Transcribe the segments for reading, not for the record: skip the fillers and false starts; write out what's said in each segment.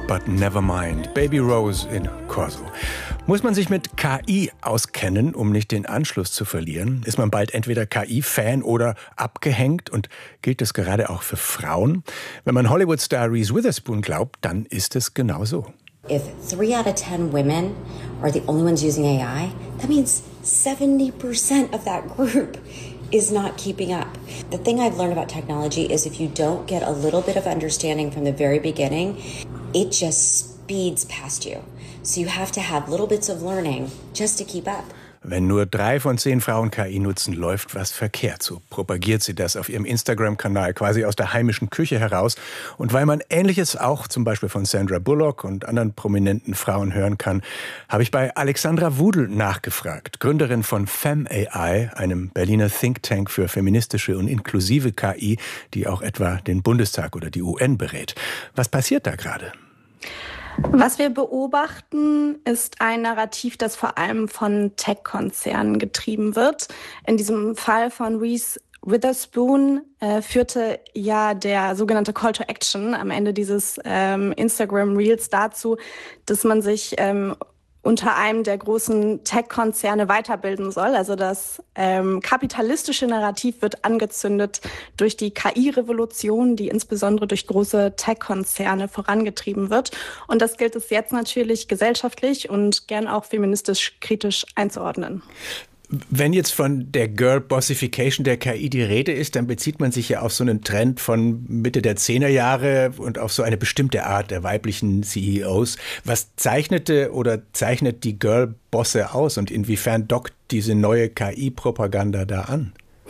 but never mind. Baby Rose in Corso. Muss man sich mit KI auskennen, um nicht den Anschluss zu verlieren? Ist man bald entweder KI-Fan oder abgehängt? Und gilt das gerade auch für Frauen? Wenn man Hollywood-Star Reese Witherspoon glaubt, dann ist es genau so. If 3 out of 10 women are the only ones using AI, that means 70% of that group is not keeping up. The thing I've learned about technology is if you don't get a little bit of understanding from the very beginning, it just speeds past you. So you have to have little bits of learning just to keep up. Wenn nur 3 von 10 Frauen KI nutzen, läuft was verkehrt. So propagiert sie das auf ihrem Instagram-Kanal quasi aus der heimischen Küche heraus. Und weil man Ähnliches auch zum Beispiel von Sandra Bullock und anderen prominenten Frauen hören kann, habe ich bei Alexandra Wudel nachgefragt, Gründerin von FemAI, einem Berliner Think Tank für feministische und inklusive KI, die auch etwa den Bundestag oder die UN berät. Was passiert da gerade? Was wir beobachten, ist ein Narrativ, das vor allem von Tech-Konzernen getrieben wird. In diesem Fall von Reese Witherspoon führte ja der sogenannte Call to Action am Ende dieses Instagram Reels dazu, dass man sich unter einem der großen Tech-Konzerne weiterbilden soll. Also das kapitalistische Narrativ wird angezündet durch die KI-Revolution, die insbesondere durch große Tech-Konzerne vorangetrieben wird. Und das gilt es jetzt natürlich gesellschaftlich und gern auch feministisch kritisch einzuordnen. Wenn jetzt von der Girl-Bossification der KI die Rede ist, dann bezieht man sich ja auf so einen Trend von Mitte der 10er Jahre und auf so eine bestimmte Art der weiblichen CEOs. Was zeichnete oder zeichnet die Girl-Bosse aus und inwiefern dockt diese neue KI-Propaganda da an?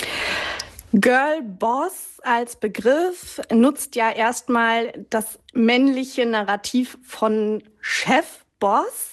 Girl-Boss als Begriff nutzt ja erstmal das männliche Narrativ von Chef-Boss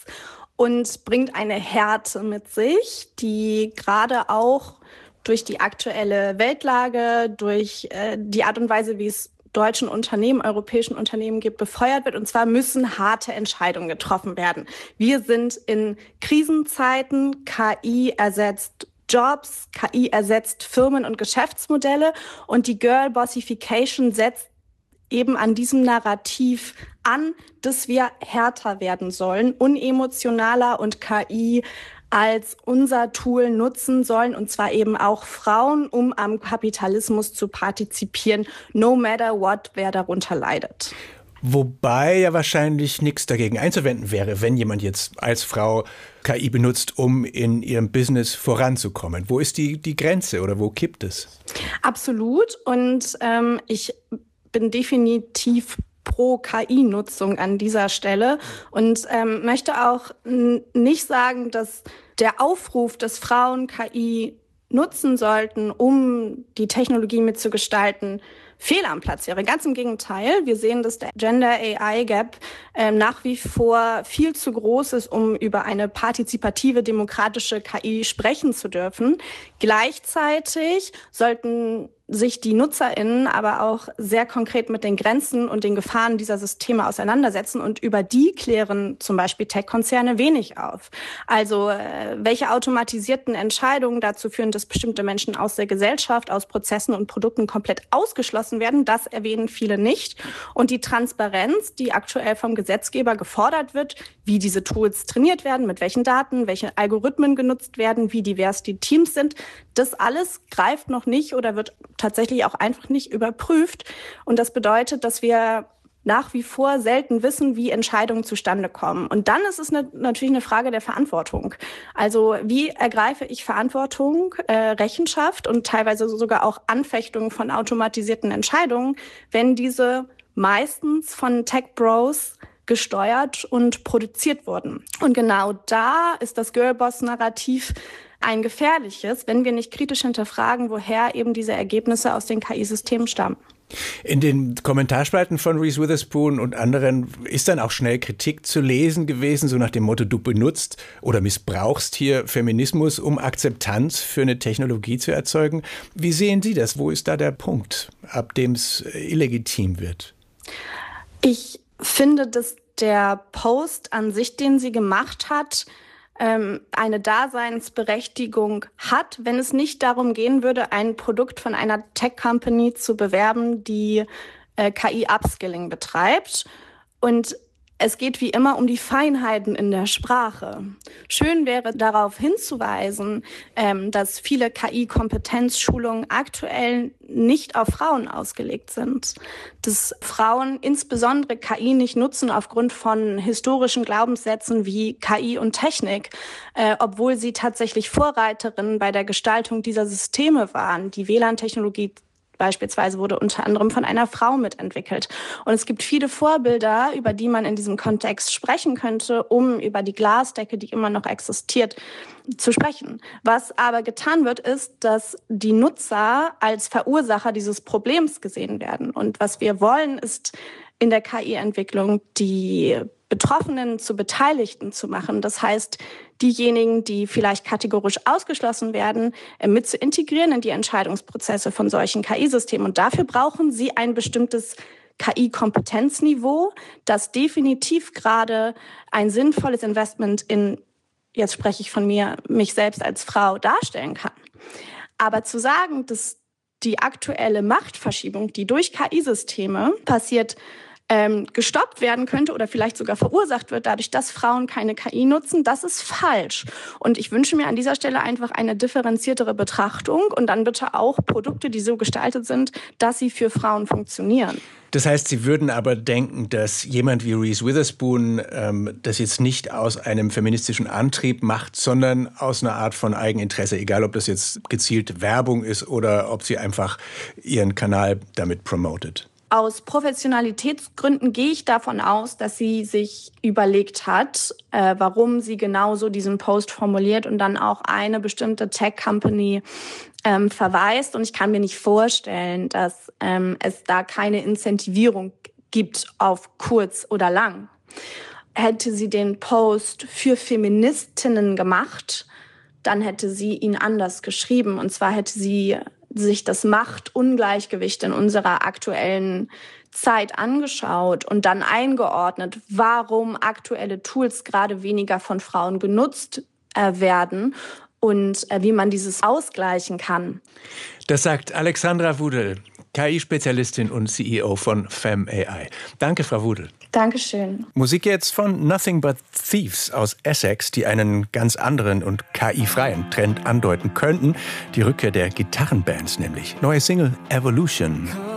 und bringt eine Härte mit sich, die gerade auch durch die aktuelle Weltlage, durch die Art und Weise, wie es deutschen Unternehmen, europäischen Unternehmen gibt, befeuert wird. Und zwar müssen harte Entscheidungen getroffen werden. Wir sind in Krisenzeiten, KI ersetzt Jobs, KI ersetzt Firmen und Geschäftsmodelle und die Girl-Bossification setzt eben an diesem Narrativ an, dass wir härter werden sollen, unemotionaler und KI als unser Tool nutzen sollen, und zwar eben auch Frauen, um am Kapitalismus zu partizipieren, no matter what, wer darunter leidet. Wobei ja wahrscheinlich nichts dagegen einzuwenden wäre, wenn jemand jetzt als Frau KI benutzt, um in ihrem Business voranzukommen. Wo ist die Grenze oder wo kippt es? Absolut. Und ich bin definitiv pro KI-Nutzung an dieser Stelle und möchte auch nicht sagen, dass der Aufruf, dass Frauen KI nutzen sollten, um die Technologie mitzugestalten, fehl am Platz wäre. Ganz im Gegenteil. Wir sehen, dass der Gender-AI-Gap nach wie vor viel zu groß ist, um über eine partizipative, demokratische KI sprechen zu dürfen. Gleichzeitig sollten sich die NutzerInnen aber auch sehr konkret mit den Grenzen und den Gefahren dieser Systeme auseinandersetzen und über die klären zum Beispiel Tech-Konzerne wenig auf. Also welche automatisierten Entscheidungen dazu führen, dass bestimmte Menschen aus der Gesellschaft, aus Prozessen und Produkten komplett ausgeschlossen werden, das erwähnen viele nicht. Und die Transparenz, die aktuell vom Gesetzgeber gefordert wird, wie diese Tools trainiert werden, mit welchen Daten, welche Algorithmen genutzt werden, wie divers die Teams sind, das alles greift noch nicht oder wird tatsächlich auch einfach nicht überprüft. Und das bedeutet, dass wir nach wie vor selten wissen, wie Entscheidungen zustande kommen. Und dann ist es natürlich eine Frage der Verantwortung. Also wie ergreife ich Verantwortung, Rechenschaft und teilweise sogar auch Anfechtung von automatisierten Entscheidungen, wenn diese meistens von Tech-Bros gesteuert und produziert wurden. Und genau da ist das Girlboss-Narrativ ein gefährliches, wenn wir nicht kritisch hinterfragen, woher eben diese Ergebnisse aus den KI-Systemen stammen. In den Kommentarspalten von Reese Witherspoon und anderen ist dann auch schnell Kritik zu lesen gewesen, so nach dem Motto, du benutzt oder missbrauchst hier Feminismus, um Akzeptanz für eine Technologie zu erzeugen. Wie sehen Sie das? Wo ist da der Punkt, ab dem es illegitim wird? Ich finde, dass der Post an sich, den sie gemacht hat, eine Daseinsberechtigung hat, wenn es nicht darum gehen würde, ein Produkt von einer Tech-Company zu bewerben, die KI-Upskilling betreibt. Und Es geht wie immer um die Feinheiten in der Sprache. Schön wäre darauf hinzuweisen, dass viele KI-Kompetenzschulungen aktuell nicht auf Frauen ausgelegt sind. Dass Frauen insbesondere KI nicht nutzen aufgrund von historischen Glaubenssätzen wie KI und Technik, obwohl sie tatsächlich Vorreiterinnen bei der Gestaltung dieser Systeme waren. Die WLAN-Technologie beispielsweise wurde unter anderem von einer Frau mitentwickelt. Und es gibt viele Vorbilder, über die man in diesem Kontext sprechen könnte, um über die Glasdecke, die immer noch existiert, zu sprechen. Was aber getan wird, ist, dass die Nutzer als Verursacher dieses Problems gesehen werden. Und was wir wollen, ist in der KI-Entwicklung die Betroffenen zu Beteiligten zu machen. Das heißt, diejenigen, die vielleicht kategorisch ausgeschlossen werden, mit zu integrieren in die Entscheidungsprozesse von solchen KI-Systemen. Und dafür brauchen sie ein bestimmtes KI-Kompetenzniveau, das definitiv gerade ein sinnvolles Investment in, jetzt spreche ich von mir, mich selbst als Frau darstellen kann. Aber zu sagen, dass die aktuelle Machtverschiebung, die durch KI-Systeme passiert, gestoppt werden könnte oder vielleicht sogar verursacht wird, dadurch, dass Frauen keine KI nutzen, das ist falsch. Und ich wünsche mir an dieser Stelle einfach eine differenziertere Betrachtung und dann bitte auch Produkte, die so gestaltet sind, dass sie für Frauen funktionieren. Das heißt, Sie würden aber denken, dass jemand wie Reese Witherspoon das jetzt nicht aus einem feministischen Antrieb macht, sondern aus einer Art von Eigeninteresse, egal ob das jetzt gezielt Werbung ist oder ob sie einfach ihren Kanal damit promotet. Aus Professionalitätsgründen gehe ich davon aus, dass sie sich überlegt hat, warum sie genauso diesen Post formuliert und dann auch eine bestimmte Tech-Company verweist. Und ich kann mir nicht vorstellen, dass es da keine Incentivierung gibt auf kurz oder lang. Hätte sie den Post für Feministinnen gemacht, dann hätte sie ihn anders geschrieben. Und zwar hätte sie sich das Machtungleichgewicht in unserer aktuellen Zeit angeschaut und dann eingeordnet, warum aktuelle Tools gerade weniger von Frauen genutzt werden und wie man dieses ausgleichen kann. Das sagt Alexandra Wudel, KI-Spezialistin und CEO von FemAI. Danke, Frau Wudel. Dankeschön. Musik jetzt von Nothing But Thieves aus Essex, die einen ganz anderen und KI-freien Trend andeuten könnten. Die Rückkehr der Gitarrenbands nämlich. Neue Single Evolution.